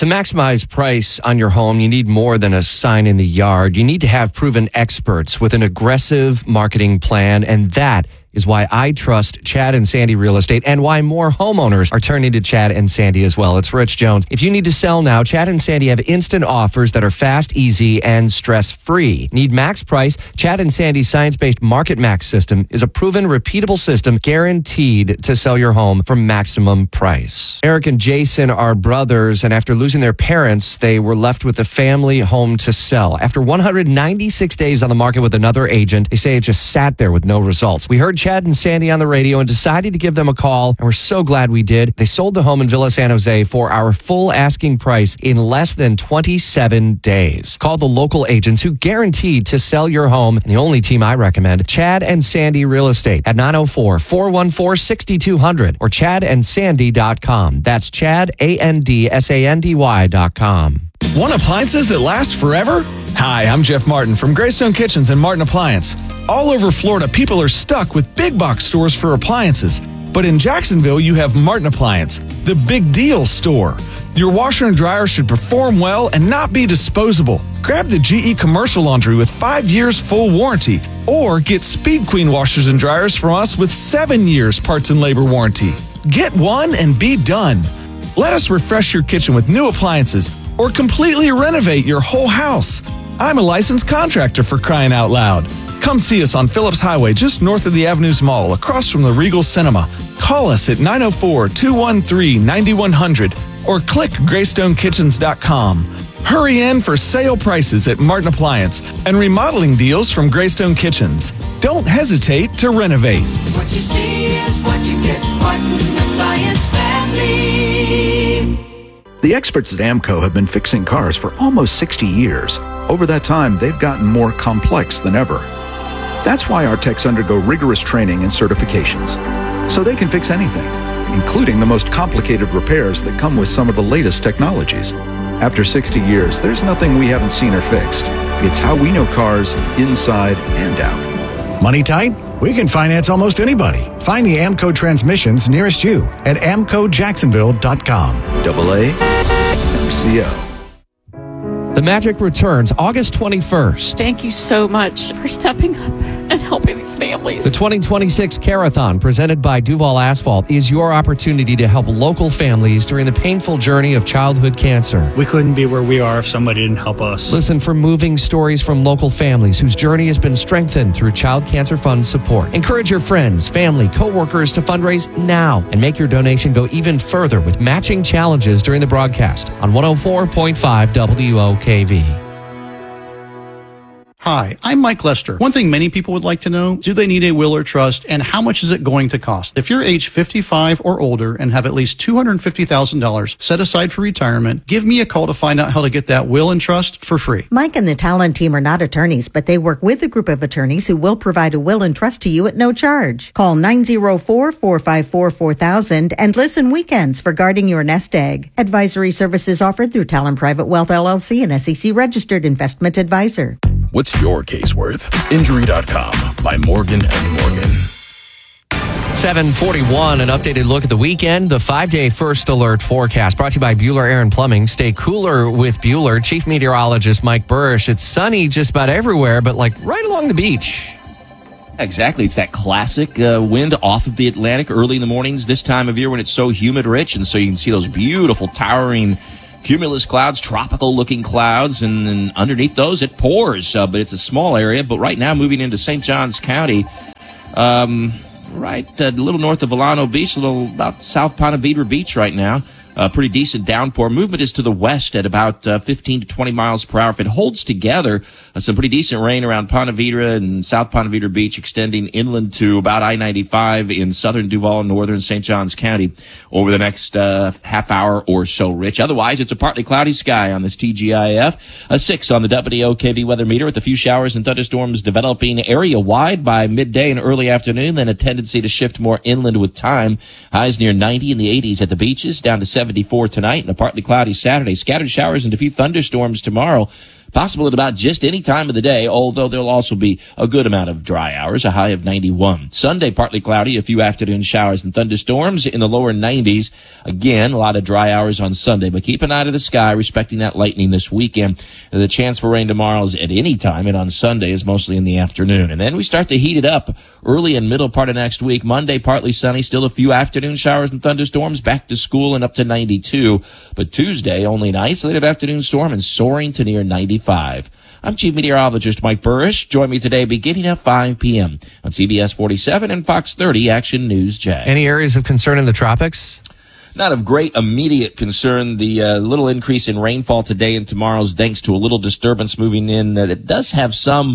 To maximize price on your home, you need more than a sign in the yard. You need to have proven experts with an aggressive marketing plan, and that is why I trust Chad and Sandy Real Estate and why more homeowners are turning to Chad and Sandy as well. It's Rich Jones. If you need to sell now, Chad and Sandy have instant offers that are fast, easy, and stress-free. Need max price? Chad and Sandy's science-based Market Max system is a proven, repeatable system guaranteed to sell your home for maximum price. Eric and Jason are brothers, and after losing their parents, they were left with a family home to sell. After 196 days on the market with another agent, they say it just sat there with no results. We heard Chad and Sandy on the radio and decided to give them a call, and we're so glad we did. They sold the home in Villa San Jose for our full asking price in less than 27 days. Call the local agents who guaranteed to sell your home, and the only team I recommend, Chad and Sandy Real Estate at 904-414-6200 or chadandsandy.com. That's Chad, ANDSANDY.com. Want appliances that last forever? Hi, I'm Jeff Martin from Greystone Kitchens and Martin Appliance. All over Florida, people are stuck with big box stores for appliances. But in Jacksonville, you have Martin Appliance, the big deal store. Your washer and dryer should perform well and not be disposable. Grab the GE Commercial Laundry with 5 years full warranty. Or get Speed Queen washers and dryers from us with 7 years parts and labor warranty. Get one and be done. Let us refresh your kitchen with new appliances or completely renovate your whole house. I'm a licensed contractor, for crying out loud. Come see us on Phillips Highway, just north of the Avenues Mall, across from the Regal Cinema. Call us at 904-213-9100 or click GreystoneKitchens.com. Hurry in for sale prices at Martin Appliance and remodeling deals from Greystone Kitchens. Don't hesitate to renovate. What you see is what you get. Martin Appliance Family. The experts at AMCO have been fixing cars for almost 60 years. Over that time, they've gotten more complex than ever. That's why our techs undergo rigorous training and certifications, so they can fix anything, including the most complicated repairs that come with some of the latest technologies. After 60 years, there's nothing we haven't seen or fixed. It's how we know cars inside and out. Money tight? We can finance almost anybody. Find the AMCO transmissions nearest you at AMCOJacksonville.com. AA MCO. The Magic returns August 21st. Thank you so much for stepping up and helping these families. The 2026 Carathon, presented by Duval Asphalt, is your opportunity to help local families during the painful journey of childhood cancer. We couldn't be where we are if somebody didn't help us. Listen for moving stories from local families whose journey has been strengthened through Child Cancer Fund support. Encourage your friends, family, co-workers to fundraise now and make your donation go even further with matching challenges during the broadcast on 104.5 WOKV. Hi, I'm Mike Lester. One thing many people would like to know, do they need a will or trust, and how much is it going to cost? If you're age 55 or older and have at least $250,000 set aside for retirement, give me a call to find out how to get that will and trust for free. Mike and the Talon team are not attorneys, but they work with a group of attorneys who will provide a will and trust to you at no charge. Call 904-454-4000 and listen weekends for guarding your nest egg. Advisory services offered through Talon Private Wealth LLC, an SEC registered investment advisor. What's your case worth? Injury.com by Morgan & Morgan. 7:41, an updated look at the weekend. The 5-day first alert forecast brought to you by Bueller Air and Plumbing. Stay cooler with Bueller. Chief Meteorologist Mike Burrish. It's sunny just about everywhere, but like right along the beach. Exactly. It's that classic wind off of the Atlantic early in the mornings this time of year when it's so humid rich. And so you can see those beautiful towering cumulus clouds, tropical-looking clouds, and then underneath those it pours, but it's a small area. But right now, moving into St. Johns County, right a little north of Volano Beach, a little about South Ponte Vedra Beach right now. Pretty decent downpour. Movement is to the west at about 15 to 20 miles per hour. If it holds together, some pretty decent rain around Ponte Vedra and South Ponte Vedra Beach, extending inland to about I-95 in southern Duval and northern St. Johns County over the next half hour or so, Rich. Otherwise, it's a partly cloudy sky on this TGIF. A 6 on the WOKV weather meter with a few showers and thunderstorms developing area-wide by midday and early afternoon, then a tendency to shift more inland with time. Highs near 90 in the 80s at the beaches, down to 74 tonight, and a partly cloudy Saturday. Scattered showers and a few thunderstorms tomorrow. Possible at about just any time of the day, although there'll also be a good amount of dry hours, a high of 91. Sunday, partly cloudy, a few afternoon showers and thunderstorms in the lower 90s. Again, a lot of dry hours on Sunday, but keep an eye to the sky, respecting that lightning this weekend. The chance for rain tomorrow is at any time, and on Sunday is mostly in the afternoon. And then we start to heat it up early and middle part of next week. Monday, partly sunny, still a few afternoon showers and thunderstorms, back to school and up to 92. But Tuesday, only an isolated afternoon storm and soaring to near 95. I'm Chief Meteorologist Mike Burrish. Join me today beginning at 5 p.m. on CBS 47 and Fox 30 Action News Jack. Any areas of concern in the tropics? Not of great immediate concern. The little increase in rainfall today and tomorrow is thanks to a little disturbance moving in. That it does have some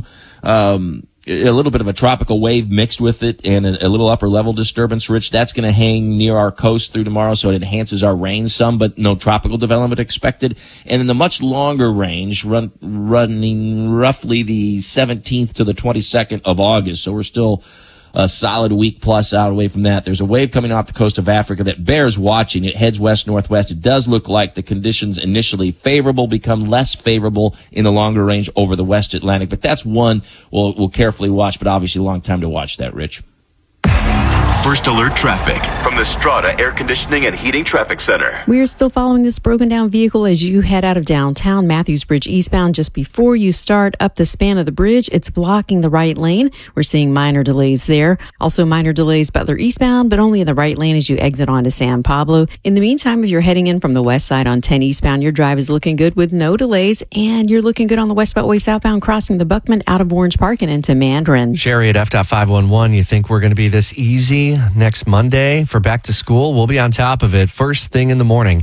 a little bit of a tropical wave mixed with it and a little upper level disturbance, Rich. That's going to hang near our coast through tomorrow, so it enhances our rain some, but no tropical development expected. And in the much longer range, running roughly the 17th to the 22nd of August, so we're still a solid week plus out away from that. There's a wave coming off the coast of Africa that bears watching. It heads west-northwest. It does look like the conditions initially favorable become less favorable in the longer range over the West Atlantic. But that's one we'll carefully watch, but obviously a long time to watch that, Rich. First Alert Traffic from the Strata Air Conditioning and Heating Traffic Center. We're still following this broken down vehicle as you head out of downtown Matthews Bridge eastbound. Just before you start up the span of the bridge, it's blocking the right lane. We're seeing minor delays there. Also minor delays Butler eastbound, but only in the right lane as you exit onto San Pablo. In the meantime, if you're heading in from the west side on 10 eastbound, your drive is looking good with no delays, and you're looking good on the West Beltway southbound crossing the Buckman out of Orange Park and into Mandarin. Sherry at F.511, you think we're going to be this easy next Monday for back to school? We'll be on top of it first thing in the morning.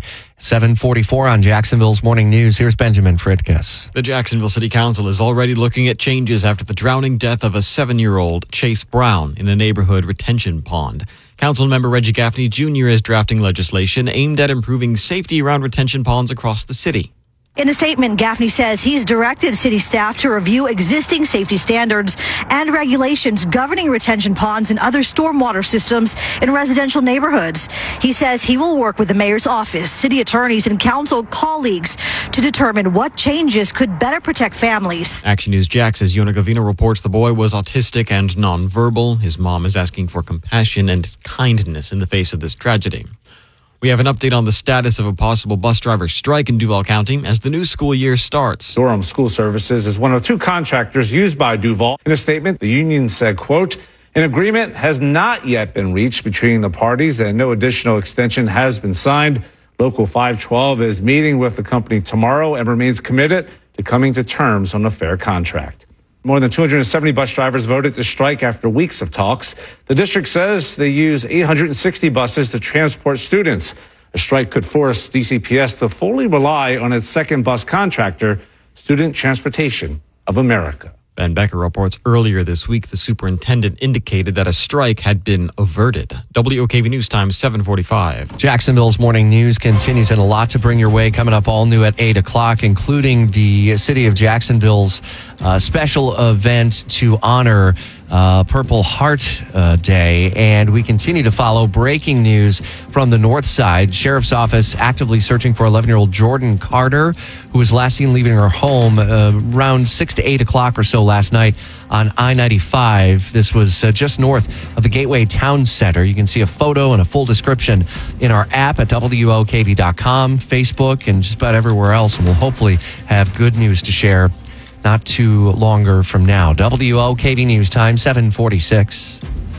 7:44 on Jacksonville's Morning News. Here's Benjamin Fritkus. The Jacksonville City Council is already looking at changes after the drowning death of a 7-year-old, Chase Brown, in a neighborhood retention pond. Councilmember Reggie Gaffney Jr. is drafting legislation aimed at improving safety around retention ponds across the city. In a statement, Gaffney says he's directed city staff to review existing safety standards and regulations governing retention ponds and other stormwater systems in residential neighborhoods. He says he will work with the mayor's office, city attorneys, and council colleagues to determine what changes could better protect families. Action News Jax, as Yona Gavino reports, the boy was autistic and nonverbal. His mom is asking for compassion and kindness in the face of this tragedy. We have an update on the status of a possible bus driver strike in Duval County as the new school year starts. Durham School Services is one of 2 contractors used by Duval. In a statement, the union said, quote, "An agreement has not yet been reached between the parties and no additional extension has been signed. Local 512 is meeting with the company tomorrow and remains committed to coming to terms on a fair contract." More than 270 bus drivers voted to strike after weeks of talks. The district says they use 860 buses to transport students. A strike could force DCPS to fully rely on its second bus contractor, Student Transportation of America. Ben Becker reports earlier this week the superintendent indicated that a strike had been averted. WOKV News Time 7:45. Jacksonville's Morning News continues, and a lot to bring your way coming up all new at 8 o'clock, including the City of Jacksonville's special event to honor Purple Heart Day. And we continue to follow breaking news from the north side. Sheriff's Office actively searching for 11-year-old Jordan Carter, who was last seen leaving her home around 6 to 8 o'clock or so last night on I-95. This was just north of the Gateway Town Center. You can see a photo and a full description in our app at WOKV.com, Facebook, and just about everywhere else. And we'll hopefully have good news to share not too longer from now. WOKV News Time, 7:46.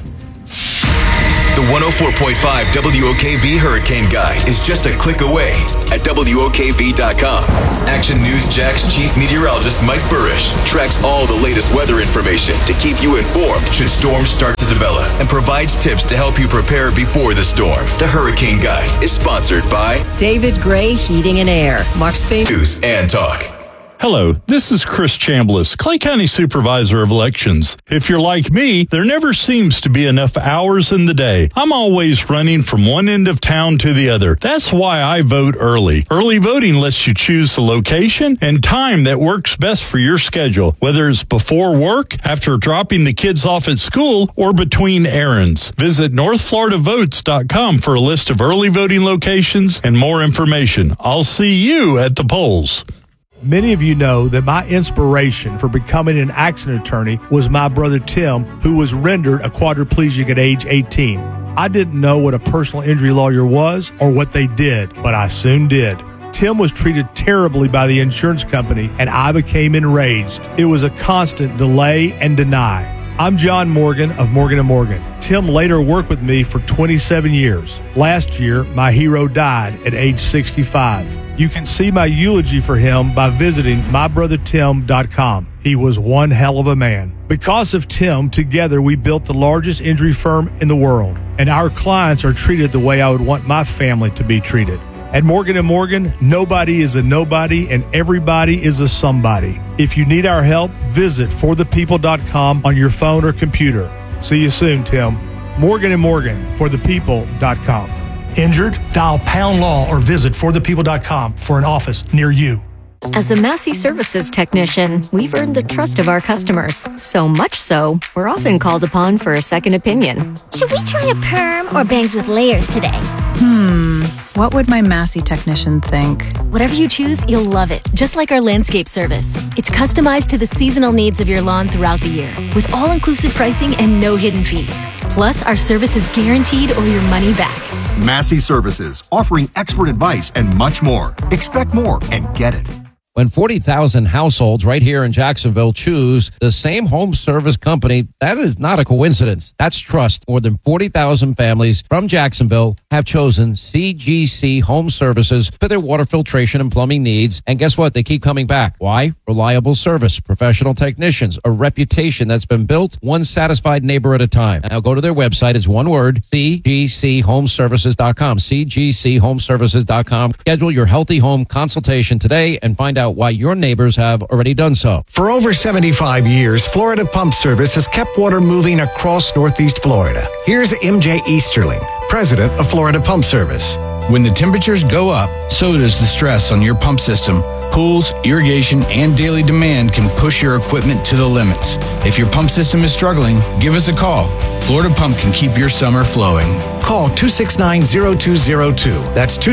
The 104.5 WOKV Hurricane Guide is just a click away at WOKV.com. Action News Jack's chief meteorologist Mike Burrish tracks all the latest weather information to keep you informed should storms start to develop and provides tips to help you prepare before the storm. The Hurricane Guide is sponsored by David Gray Heating and Air, Mark's Favorite News and Talk. Hello, this is Chris Chambliss, Clay County Supervisor of Elections. If you're like me, there never seems to be enough hours in the day. I'm always running from one end of town to the other. That's why I vote early. Early voting lets you choose the location and time that works best for your schedule, whether it's before work, after dropping the kids off at school, or between errands. Visit NorthFloridaVotes.com for a list of early voting locations and more information. I'll see you at the polls. Many of you know that my inspiration for becoming an accident attorney was my brother Tim, who was rendered a quadriplegic at age 18. I didn't know what a personal injury lawyer was or what they did, but I soon did. Tim was treated terribly by the insurance company, and I became enraged. It was a constant delay and deny. I'm John Morgan of Morgan & Morgan. Tim later worked with me for 27 years. Last year, my hero died at age 65. You can see my eulogy for him by visiting mybrothertim.com. He was one hell of a man. Because of Tim, together we built the largest injury firm in the world, and our clients are treated the way I would want my family to be treated. At Morgan & Morgan, nobody is a nobody and everybody is a somebody. If you need our help, visit forthepeople.com on your phone or computer. See you soon, Tim. Morgan & Morgan, forthepeople.com. Injured? Dial Pound Law or visit forthepeople.com for an office near you. As a Massey Services technician, we've earned the trust of our customers. So much so, we're often called upon for a second opinion. Should we try a perm or bangs with layers today? What would my Massey technician think? Whatever you choose, you'll love it. Just like our landscape service. It's customized to the seasonal needs of your lawn throughout the year, with all-inclusive pricing and no hidden fees. Plus, our service is guaranteed or your money back. Massey Services, offering expert advice and much more. Expect more and get it. When 40,000 households right here in Jacksonville choose the same home service company, that is not a coincidence. That's trust. More than 40,000 families from Jacksonville have chosen CGC Home Services for their water filtration and plumbing needs. And guess what? They keep coming back. Why? Reliable service, professional technicians, a reputation that's been built one satisfied neighbor at a time. Now go to their website. It's one word, cgchomeservices.com, cgchomeservices.com. Schedule your healthy home consultation today and find out why your neighbors have already done so. For over 75 years, Florida Pump Service has kept water moving across Northeast Florida. Here's MJ Easterling, president of Florida Pump Service. When the temperatures go up, so does the stress on your pump system. Pools, irrigation, and daily demand can push your equipment to the limits. If your pump system is struggling, give us a call. Florida Pump can keep your summer flowing. Call 269-0202. That's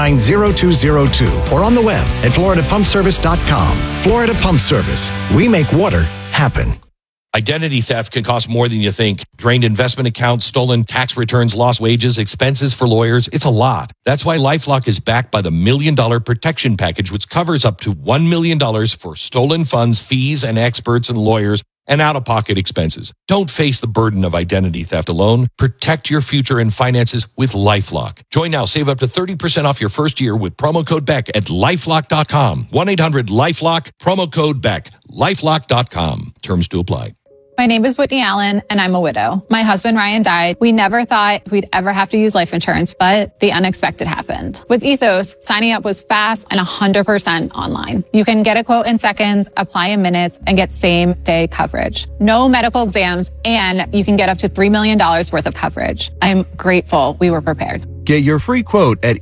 269-0202. Or on the web at floridapumpservice.com. Florida Pump Service. We make water happen. Identity theft can cost more than you think. Drained investment accounts, stolen tax returns, lost wages, expenses for lawyers. It's a lot. That's why LifeLock is backed by the $1 Million Protection Package, which covers up to $1 million for stolen funds, fees, and experts and lawyers, and out-of-pocket expenses. Don't face the burden of identity theft alone. Protect your future and finances with LifeLock. Join now. Save up to 30% off your first year with promo code BECK at LifeLock.com. 1-800-LifeLock, promo code BECK. LifeLock.com. Terms to apply. My name is Whitney Allen, and I'm a widow. My husband, Ryan, died. We never thought we'd ever have to use life insurance, but the unexpected happened. With Ethos, signing up was fast and 100% online. You can get a quote in seconds, apply in minutes, and get same-day coverage. No medical exams, and you can get up to $3 million worth of coverage. I'm grateful we were prepared. Get your free quote at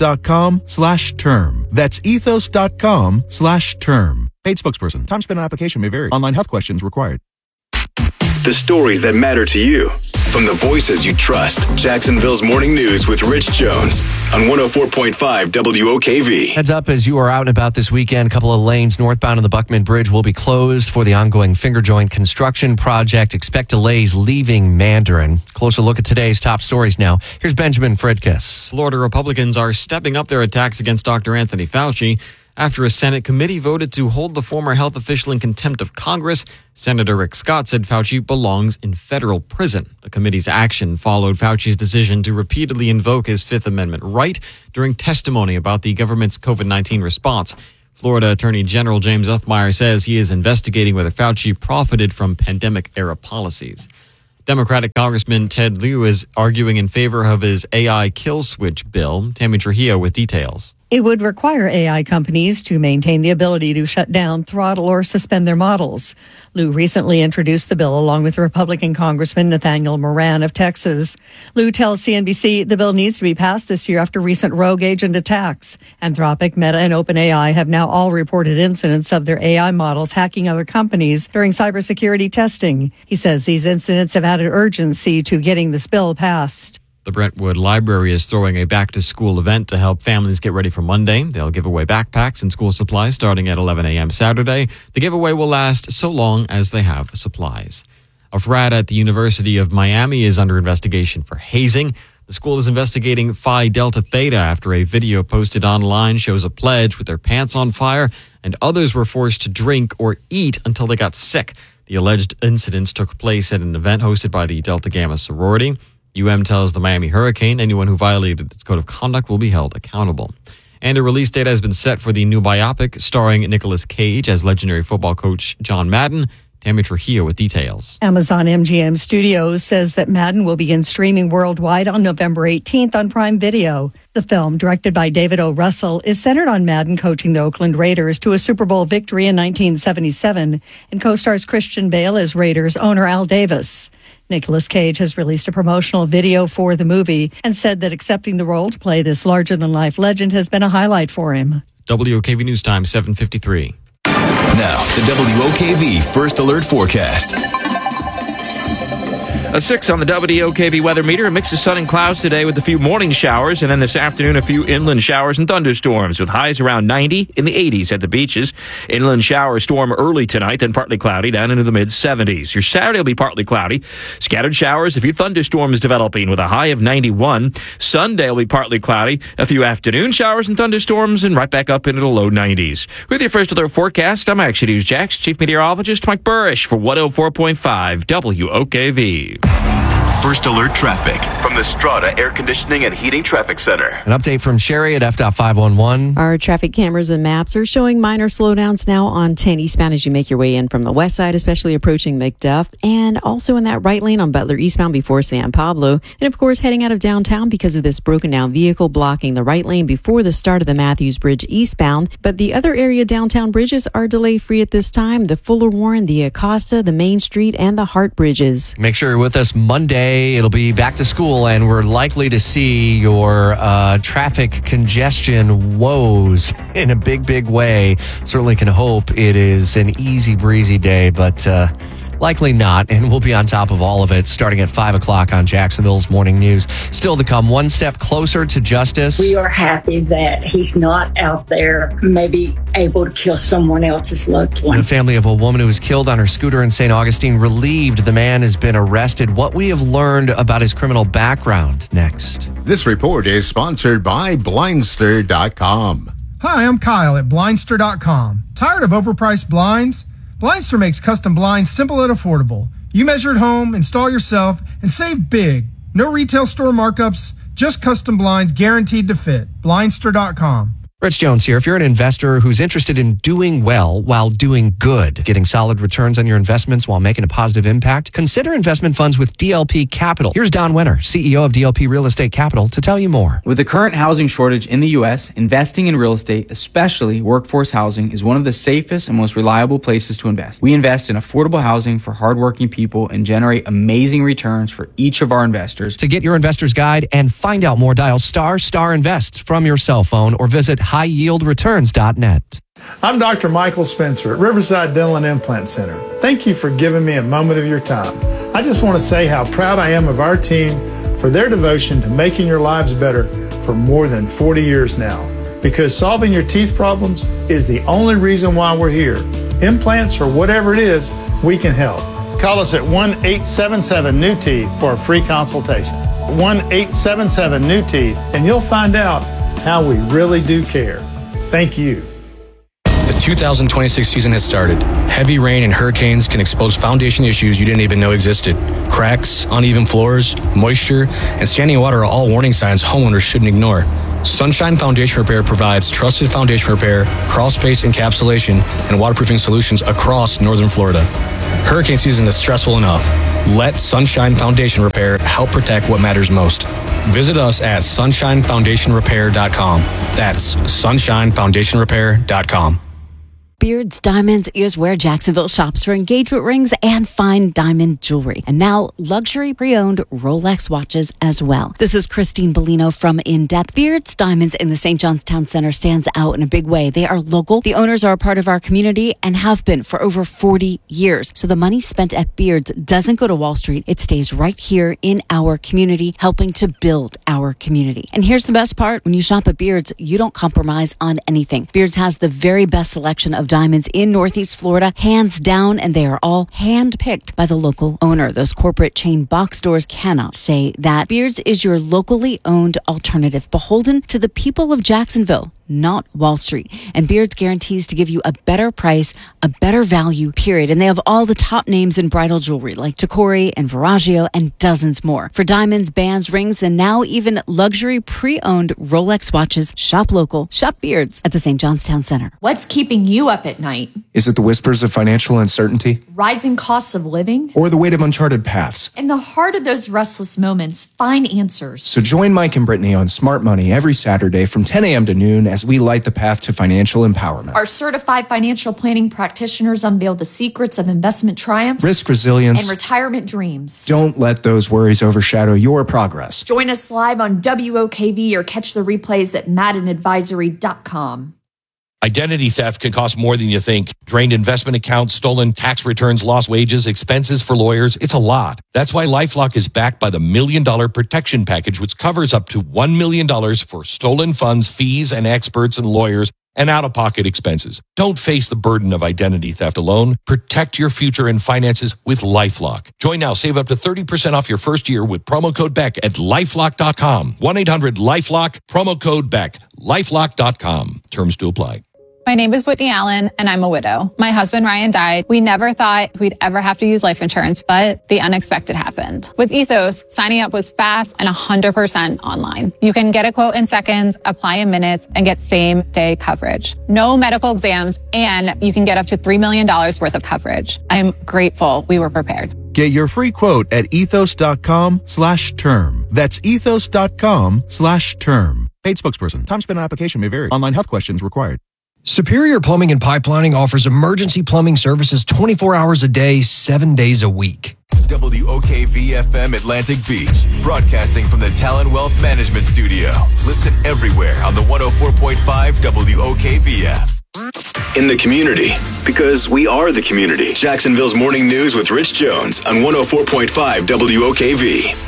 ethos.com/term. That's ethos.com/term. Paid spokesperson. Time spent on application may vary. Online health questions required. The stories that matter to you. From the voices you trust, Jacksonville's Morning News with Rich Jones on 104.5 WOKV. Heads up as you are out and about this weekend. A couple of lanes northbound on the Buckman Bridge will be closed for the ongoing finger joint construction project. Expect delays leaving Mandarin. Closer look at today's top stories now. Here's Benjamin Fredkiss. Florida Republicans are stepping up their attacks against Dr. Anthony Fauci. After a Senate committee voted to hold the former health official in contempt of Congress, Senator Rick Scott said Fauci belongs in federal prison. The committee's action followed Fauci's decision to repeatedly invoke his Fifth Amendment right during testimony about the government's COVID-19 response. Florida Attorney General James Othmeyer says he is investigating whether Fauci profited from pandemic-era policies. Democratic Congressman Ted Lieu is arguing in favor of his AI kill switch bill. Tammy Trujillo with details. It would require AI companies to maintain the ability to shut down, throttle, or suspend their models. Lieu recently introduced the bill along with Republican Congressman Nathaniel Moran of Texas. Lieu tells CNBC the bill needs to be passed this year after recent rogue agent attacks. Anthropic, Meta, and OpenAI have now all reported incidents of their AI models hacking other companies during cybersecurity testing. He says these incidents have added urgency to getting this bill passed. The Brentwood Library is throwing a back-to-school event to help families get ready for Monday. They'll give away backpacks and school supplies starting at 11 a.m. Saturday. The giveaway will last so long as they have supplies. A frat at the University of Miami is under investigation for hazing. The school is investigating Phi Delta Theta after a video posted online shows a pledge with their pants on fire, and others were forced to drink or eat until they got sick. The alleged incidents took place at an event hosted by the Delta Gamma sorority. UM tells the Miami Hurricane anyone who violated its code of conduct will be held accountable. And a release date has been set for the new biopic starring Nicolas Cage as legendary football coach John Madden. Tammy Trujillo with details. Amazon MGM Studios says that Madden will begin streaming worldwide on November 18th on Prime Video. The film, directed by David O. Russell, is centered on Madden coaching the Oakland Raiders to a Super Bowl victory in 1977 and co-stars Christian Bale as Raiders owner Al Davis. Nicolas Cage has released a promotional video for the movie and said that accepting the role to play this larger-than-life legend has been a highlight for him. WOKV News Time, 7:53. Now, the WOKV First Alert Forecast. A 6 on the WOKV weather meter. A mix of sun and clouds today with a few morning showers, and then this afternoon a few inland showers and thunderstorms with highs around 90, in the 80s at the beaches. Inland shower storm early tonight, then partly cloudy down into the mid-70s. Your Saturday will be partly cloudy. Scattered showers, a few thunderstorms developing with a high of 91. Sunday will be partly cloudy. A few afternoon showers and thunderstorms, and right back up into the low 90s. With your First Alert forecast, I'm Action News Jax Chief Meteorologist Mike Burrish for 104.5 WOKV. First Alert traffic from the Strata Air Conditioning and Heating Traffic Center. An update from Sherry at F.511. Our traffic cameras and maps are showing minor slowdowns now on 10 eastbound as you make your way in from the west side, especially approaching McDuff, and also in that right lane on Butler eastbound before San Pablo. And of course, heading out of downtown because of this broken down vehicle blocking the right lane before the start of the Matthews Bridge eastbound. But the other area downtown bridges are delay free at this time. The Fuller Warren, the Acosta, the Main Street, and the Hart bridges. Make sure you're with us Monday. It'll be back to school, and we're likely to see your traffic congestion woes in a big way. Certainly can hope it is an easy breezy day, but likely not, and we'll be on top of all of it starting at 5 o'clock on Jacksonville's Morning News. Still to come, one step closer to justice. We are happy that he's not out there maybe able to kill someone else's loved one. The family of a woman who was killed on her scooter in St. Augustine relieved the man has been arrested. What we have learned about his criminal background next. This report is sponsored by Blindster.com. Hi, I'm Kyle at Blindster.com. Tired of overpriced blinds? Blindster makes custom blinds simple and affordable. You measure at home, install yourself, and save big. No retail store markups, just custom blinds guaranteed to fit. Blindster.com. Rich Jones here. If you're an investor who's interested in doing well while doing good, getting solid returns on your investments while making a positive impact, consider investment funds with DLP Capital. Here's Don Wenner, CEO of DLP Real Estate Capital, to tell you more. With the current housing shortage in the U.S., investing in real estate, especially workforce housing, is one of the safest and most reliable places to invest. We invest in affordable housing for hardworking people and generate amazing returns for each of our investors. To get your investor's guide and find out more, dial ** Invest from your cell phone or visit highyieldreturns.net. I'm Dr. Michael Spencer at Riverside Dental and Implant Center. Thank you for giving me a moment of your time. I just want to say how proud I am of our team for their devotion to making your lives better for more than 40 years now. Because solving your teeth problems is the only reason why we're here. Implants or whatever it is, we can help. Call us at 1-877-NEW-TEETH for a free consultation. 1-877-NEW-TEETH, and you'll find out how we really do care. Thank you. The 2026 season has started. Heavy rain and hurricanes can expose foundation issues you didn't even know existed. Cracks, uneven floors, moisture, and standing water are all warning signs homeowners shouldn't ignore. Sunshine Foundation Repair provides trusted foundation repair, crawl space encapsulation, and waterproofing solutions across northern Florida. Hurricane season is stressful enough. Let Sunshine Foundation Repair help protect what matters most. Visit us at sunshinefoundationrepair.com. That's sunshinefoundationrepair.com. Beards Diamonds is where Jacksonville shops for engagement rings and fine diamond jewelry. And now luxury pre-owned Rolex watches as well. This is Christine Bellino from In Depth. Beards Diamonds in the St. John's Town Center stands out in a big way. They are local. The owners are a part of our community and have been for over 40 years. So the money spent at Beards doesn't go to Wall Street. It stays right here in our community, helping to build our community. And here's the best part. When you shop at Beards, you don't compromise on anything. Beards has the very best selection of diamonds in Northeast Florida, hands down, and they are all hand-picked by the local owner. Those corporate chain box stores cannot say that. Beards is your locally owned alternative, beholden to the people of Jacksonville, not Wall Street. And Beards guarantees to give you a better price, a better value, period. And they have all the top names in bridal jewelry like Tacori and Verragio and dozens more. For diamonds, bands, rings, and now even luxury pre-owned Rolex watches, shop local, shop Beards at the St. John's Town Center. What's keeping you up at night? Is it the whispers of financial uncertainty? Rising costs of living? Or the weight of uncharted paths? In the heart of those restless moments, find answers. So join Mike and Brittany on Smart Money every Saturday from 10 a.m. to noon as we light the path to financial empowerment. Our certified financial planning practitioners unveil the secrets of investment triumphs, risk resilience, and retirement dreams. Don't let those worries overshadow your progress. Join us live on WOKV or catch the replays at MaddenAdvisory.com. Identity theft can cost more than you think. Drained investment accounts, stolen tax returns, lost wages, expenses for lawyers. It's a lot. That's why LifeLock is backed by the $1 Million Protection Package, which covers up to $1 million for stolen funds, fees, and experts and lawyers, and out-of-pocket expenses. Don't face the burden of identity theft alone. Protect your future and finances with LifeLock. Join now. Save up to 30% off your first year with promo code BECK at LifeLock.com. 1-800-LifeLock, promo code BECK. LifeLock.com. Terms to apply. My name is Whitney Allen, and I'm a widow. My husband, Ryan, died. We never thought we'd ever have to use life insurance, but the unexpected happened. With Ethos, signing up was fast and 100% online. You can get a quote in seconds, apply in minutes, and get same-day coverage. No medical exams, and you can get up to $3 million worth of coverage. I'm grateful we were prepared. Get your free quote at ethos.com/term. That's ethos.com/term. Paid spokesperson. Time spent on application may vary. Online health questions required. Superior Plumbing and Pipelining offers emergency plumbing services 24 hours a day, 7 days a week. WOKV-FM Atlantic Beach, broadcasting from the Talon Wealth Management Studio. Listen everywhere on the 104.5 WOKV app. In the community, because we are the community. Jacksonville's Morning News with Rich Jones on 104.5 WOKV.